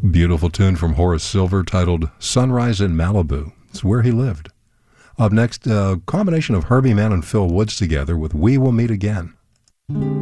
Beautiful tune from Horace Silver titled Sunrise in Malibu. It's where he lived. Up next, a combination of Herbie Mann and Phil Woods together with We Will Meet Again.